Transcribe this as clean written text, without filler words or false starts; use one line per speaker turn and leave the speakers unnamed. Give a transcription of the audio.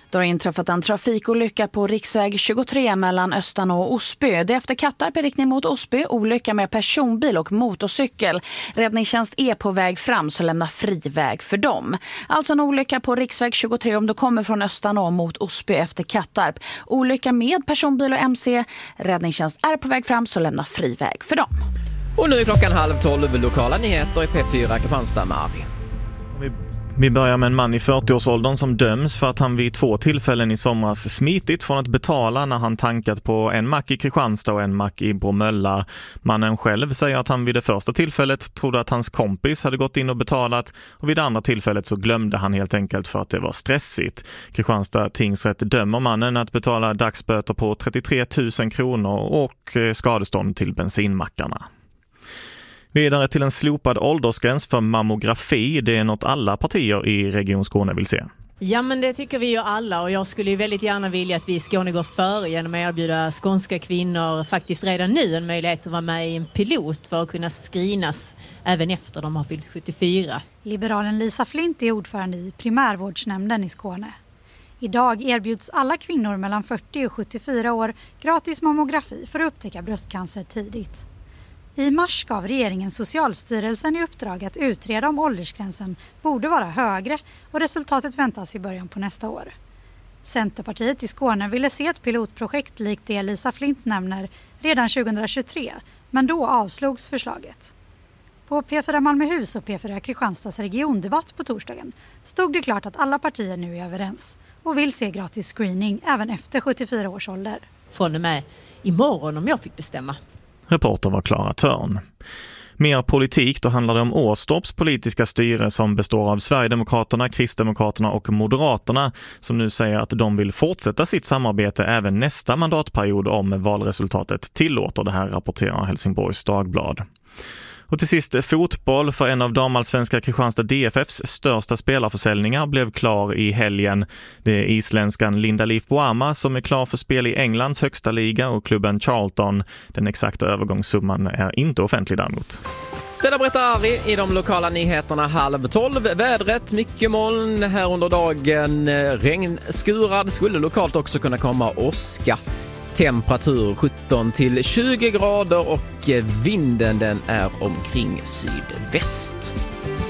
Det har inträffat en trafikolycka på riksväg 23 mellan Östanå och Osby. Det är efter Kattarp i riktning mot Osby. Olycka med personbil och motorcykel. Räddningstjänst är på väg fram, så lämna fri väg för dem. Alltså en olycka på riksväg 23 om du kommer från Östanå mot Osby efter Kattarp. Olycka med personbil och MC. Räddningstjänst är på väg fram, så lämna fri väg för dem.
Och nu är klockan 11:30, lokala nyheter i P4 Kristianstad med Arvi.
Vi börjar med en man i 40-årsåldern som döms för att han vid 2 tillfällen i somras smitit från att betala när han tankat på en mack i Kristianstad och en mack i Bromölla. Mannen själv säger att han vid det första tillfället trodde att hans kompis hade gått in och betalat, och vid det andra tillfället så glömde han helt enkelt för att det var stressigt. Kristianstad tingsrätt dömer mannen att betala dagsböter på 33 000 kronor och skadestånd till bensinmackarna. Vidare till en slopad åldersgräns för mammografi. Det är något alla partier i Region Skåne vill se.
Ja, men det tycker vi ju alla, och jag skulle ju väldigt gärna vilja att vi i Skåne går före genom att erbjuda skånska kvinnor faktiskt redan nu en möjlighet att vara med i en pilot för att kunna screenas även efter de har fyllt 74.
Liberalen Lisa Flint är ordförande i primärvårdsnämnden i Skåne. Idag erbjuds alla kvinnor mellan 40 och 74 år gratis mammografi för att upptäcka bröstcancer tidigt. I mars gav regeringen Socialstyrelsen i uppdrag att utreda om åldersgränsen borde vara högre, och resultatet väntas i början på nästa år. Centerpartiet i Skåne ville se ett pilotprojekt likt det Lisa Flint nämner redan 2023, men då avslogs förslaget. På P4 Malmöhus och P4 Kristianstads regiondebatt på torsdagen stod det klart att alla partier nu är överens och vill se gratis screening även efter 74 års ålder.
Från och med imorgon om jag fick bestämma.
Reporter var Klara Törn. Mer politik, då handlar det om Åstorps politiska styre som består av Sverigedemokraterna, Kristdemokraterna och Moderaterna, som nu säger att de vill fortsätta sitt samarbete även nästa mandatperiod om valresultatet tillåter. Det här rapporterar Helsingborgs Dagblad. Och till sist fotboll, för en av damallsvenska Kristianstad DFFs största spelarförsäljningar blev klar i helgen. Det är isländskan Linda Leif Boama som är klar för spel i Englands högsta liga och klubben Charlton. Den exakta övergångssumman är inte offentlig däremot.
Det där berättar Arvi i de lokala nyheterna 11:30. Vädret, mycket moln här under dagen. Regnskurad skulle lokalt också kunna komma åska. Temperatur 17 till 20 grader och vinden den är omkring sydväst.